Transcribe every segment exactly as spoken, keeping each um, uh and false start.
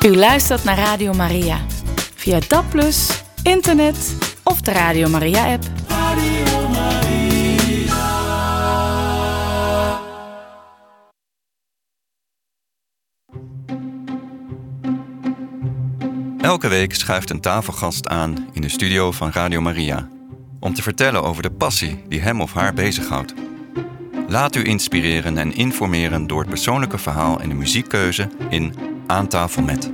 U luistert naar Radio Maria. Via D A B plus, internet of de Radio Maria-app. Radio Maria. Elke week schuift een tafelgast aan in de studio van Radio Maria om te vertellen over de passie die hem of haar bezighoudt. Laat u inspireren en informeren door het persoonlijke verhaal en de muziekkeuze in Aan tafel met.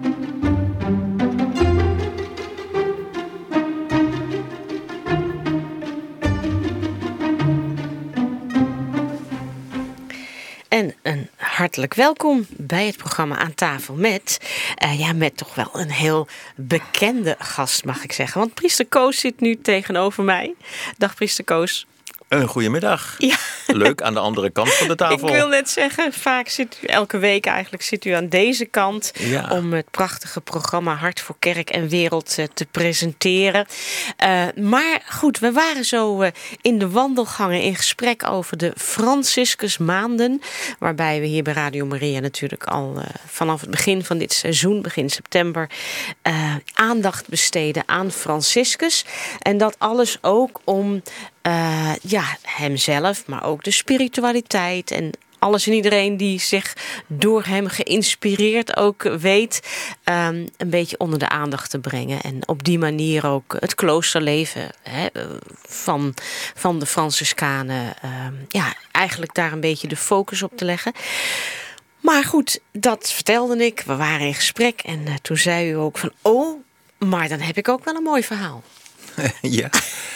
En een hartelijk welkom bij het programma Aan tafel met... Uh, ja, met toch wel een heel bekende gast, mag ik zeggen. Want priester Koos zit nu tegenover mij. Dag, priester Koos. Een goedemiddag. Ja. Leuk, aan de andere kant van de tafel. Ik wil net zeggen, vaak zit u, elke week eigenlijk zit u aan deze kant... Ja. om het prachtige programma Hart voor Kerk en Wereld uh, te presenteren. Uh, maar goed, we waren zo uh, in de wandelgangen in gesprek over de Franciscusmaanden. Waarbij we hier bij Radio Maria natuurlijk al uh, vanaf het begin van dit seizoen, begin september... Uh, aandacht besteden aan Franciscus. En dat alles ook om... Uh, ja, hemzelf, maar ook de spiritualiteit en alles en iedereen die zich door hem geïnspireerd ook weet, um, een beetje onder de aandacht te brengen. En op die manier ook het kloosterleven hè, van, van de Franciscanen, um, ja, eigenlijk daar een beetje de focus op te leggen. Maar goed, dat vertelde ik. We waren in gesprek en uh, toen zei u ook van, oh, maar dan heb ik ook wel een mooi verhaal. Ja.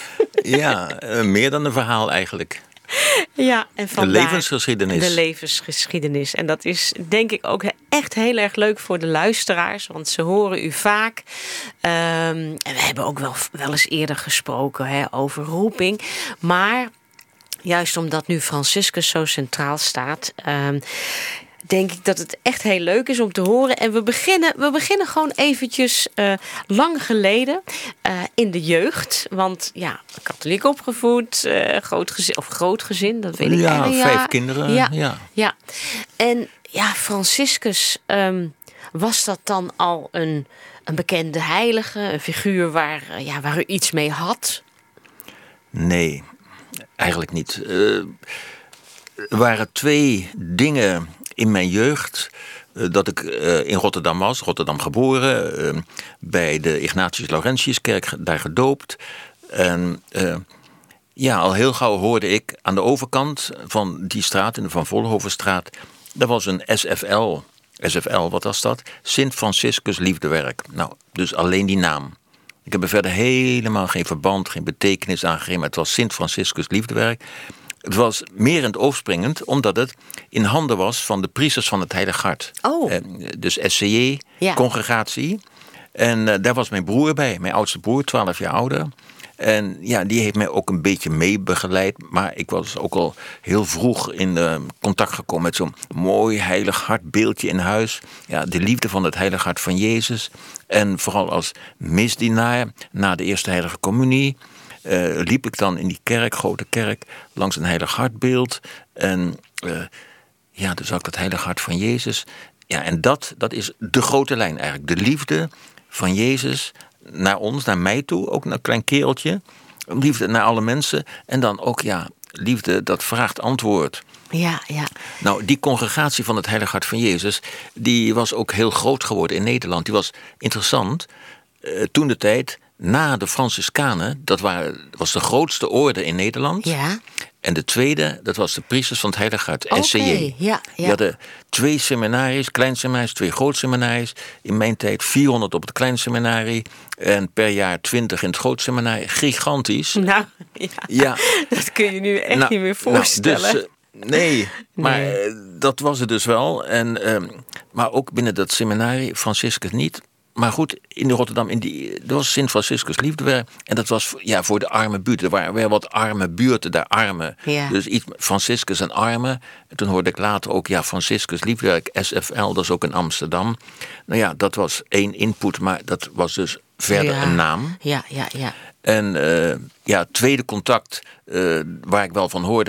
Ja, uh, meer dan een verhaal eigenlijk. Ja, en vandaar, de levensgeschiedenis. De levensgeschiedenis. En dat is denk ik ook echt heel erg leuk voor de luisteraars. Want ze horen u vaak. Um, en we hebben ook wel, wel eens eerder gesproken hè, over roeping. Maar juist omdat nu Franciscus zo centraal staat... Um, denk ik dat het echt heel leuk is om te horen. En we beginnen, we beginnen gewoon eventjes uh, lang geleden uh, in de jeugd. Want ja, katholiek opgevoed, uh, groot gezin, of groot gezin, dat weet ik ja, eigenlijk. Vijf ja, kinderen. Ja, ja. ja. En ja, Franciscus, um, was dat dan al een, een bekende heilige? Een figuur waar, uh, ja, waar u iets mee had? Nee, eigenlijk niet. Uh, er waren twee dingen... in mijn jeugd, uh, dat ik uh, in Rotterdam was, Rotterdam geboren, uh, bij de Ignatius-Laurentiuskerk, daar gedoopt. En uh, ja, al heel gauw hoorde ik aan de overkant van die straat, in de Van Vollenhovenstraat, daar was een S F L. S F L, wat was dat? Sint Franciscus Liefdewerk. Nou, dus alleen die naam. Ik heb er verder helemaal geen verband, geen betekenis aangegeven, maar het was Sint Franciscus Liefdewerk. Het was meer in het oog springend, omdat het in handen was van de priesters van het Heilig Hart. Oh. Eh, dus S C J-congregatie. Ja. En uh, daar was mijn broer bij, mijn oudste broer, twaalf jaar ouder. En ja, die heeft mij ook een beetje mee begeleid. Maar ik was ook al heel vroeg in uh, contact gekomen met zo'n mooi Heilig Hartbeeldje in huis. Ja, de liefde van het Heilig Hart van Jezus. En vooral als misdienaar na de Eerste Heilige Communie... Uh, liep ik dan in die kerk, grote kerk, langs een Heilig Hartbeeld. En uh, ja, toen zag ik dat Heilig Hart van Jezus. Ja, en dat, dat is de grote lijn eigenlijk. De liefde van Jezus naar ons, naar mij toe, ook naar een klein kereltje. Liefde naar alle mensen. En dan ook, ja, liefde dat vraagt antwoord. Ja, ja. Nou, die congregatie van het Heilig Hart van Jezus, die was ook heel groot geworden in Nederland. Die was interessant. Uh, toen de tijd... Na de Franciscanen, dat waren, was de grootste orde in Nederland. Ja. En de tweede, dat was de priesters van het Heilig Hart, okay, S C J. Ja, ja. Die hadden twee seminaries, klein seminaries, twee groot seminaries. In mijn tijd vierhonderd op het klein seminarie. En per jaar twintig in het groot seminarie. Gigantisch. Nou, ja. Ja. Dat kun je nu echt nou, niet meer voorstellen. Nou, dus, uh, nee, maar nee. Uh, dat was het dus wel. En, uh, maar ook binnen dat seminarie, Franciscus niet... Maar goed, in de Rotterdam, in die, er was Sint Franciscus Liefdewerk. En dat was ja, voor de arme buurten. Er waren weer wat arme buurten, daar arme. Ja. Dus iets Franciscus en arme. En toen hoorde ik later ook, ja, Franciscus Liefdewerk, S F L, dat is ook in Amsterdam. Nou ja, dat was één input, maar dat was dus verder ja. een naam. Ja, ja, ja. En uh, ja, tweede contact, uh, waar ik wel van hoorde, maar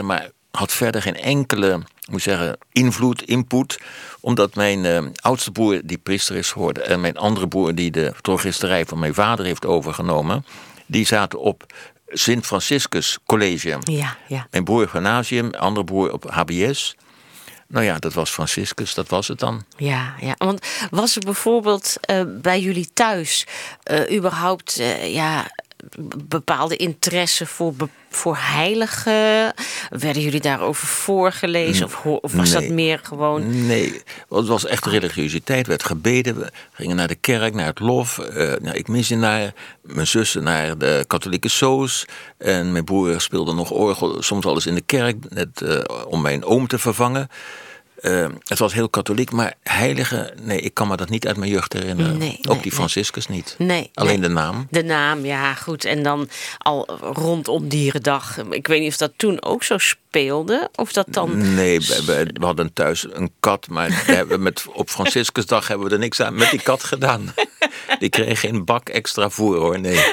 had verder geen enkele, moet zeggen, invloed, input. Omdat mijn uh, oudste broer, die priester is geworden, en mijn andere broer, die de drogisterij van mijn vader heeft overgenomen, die zaten op Sint Franciscus College. Ja, ja. Mijn broer gymnasium, andere broer op H B S. Nou ja, dat was Franciscus, dat was het dan. Ja, ja. Want was er bijvoorbeeld uh, bij jullie thuis uh, überhaupt uh, ja, bepaalde interesse voor, be- voor heiligen? Werden jullie daarover voorgelezen? Of, ho- of was nee. dat meer gewoon... Nee, het was echt religiositeit. werd gebeden, we gingen naar de kerk, naar het lof. Uh, nou, ik missionaar, mijn zussen naar de katholieke soos. En mijn broer speelde nog orgel, soms wel eens in de kerk, net uh, om mijn oom te vervangen. Uh, het was heel katholiek, maar heilige, nee, ik kan me dat niet uit mijn jeugd herinneren. Nee, Ook nee, die Franciscus nee. niet. Nee, Alleen nee. de naam. De naam, ja, goed. En dan al rondom Dierendag. Ik weet niet of dat toen ook zo speelde. Of dat dan... Nee, we, we, we hadden thuis een kat, maar we hebben met, op Franciscusdag hebben we er niks aan met die kat gedaan. Die kreeg geen bak extra voer, hoor, nee.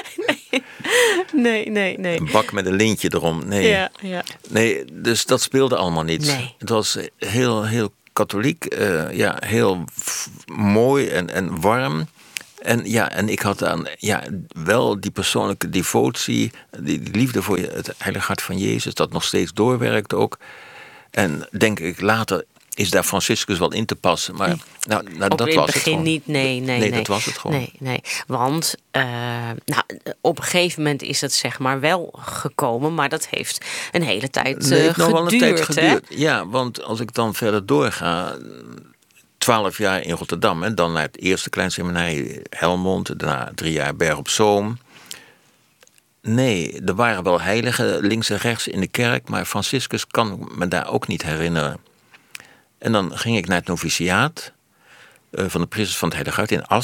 Nee, nee, nee. Een bak met een lintje erom, nee. Ja, ja. Nee, dus dat speelde allemaal niet. Nee. Het was heel, heel katholiek, uh, ja, heel f- mooi en, en warm. En ja, en ik had dan ja, wel die persoonlijke devotie, die, die liefde voor het Heilige Hart van Jezus, dat nog steeds doorwerkt ook. En denk ik, later is daar Franciscus wel in te passen. Maar nou, nou, dat in was het begin het niet, nee, nee, nee. nee. dat was het gewoon. Nee, nee. Want uh, nou, op een gegeven moment is het zeg maar wel gekomen, maar dat heeft een hele tijd uh, nee, heeft nog geduurd. wel een tijd geduurd. Hè? Ja, want als ik dan verder doorga, twaalf jaar in Rotterdam, en dan naar het eerste kleinseminarie Helmond, daarna drie jaar Berg op Zoom. Nee, er waren wel heiligen links en rechts in de kerk, maar Franciscus kan ik me daar ook niet herinneren. En dan ging ik naar het noviciaat uh, van de priesters van het Heilige Hart in Assen.